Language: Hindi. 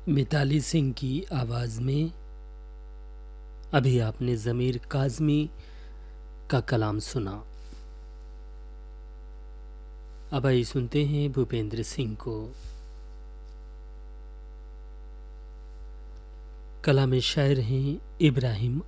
मिताली सिंह की आवाज़ में अभी आपने ज़मीर काज़मी का कलाम सुना। अब आइए सुनते हैं भूपेंद्र सिंह को। कलाम शायर हैं इब्राहिम